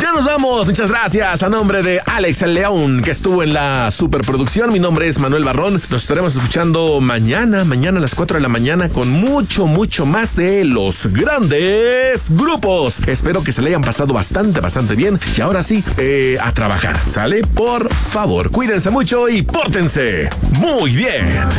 Ya nos vamos. Muchas gracias a nombre de Alex el León, que estuvo en la superproducción. Mi nombre es Manuel Barrón. Nos estaremos escuchando mañana a las 4 de la mañana con mucho más de los grandes grupos. Espero que se le hayan pasado bastante bien. Y ahora sí, a trabajar, ¿sale? Por favor, cuídense mucho y pórtense muy bien.